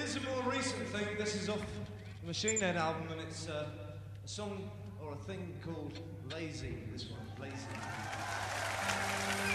is a more recent thing. This is off the Machine Head album, and it's a song or a thing called Lazy. This one, Lazy.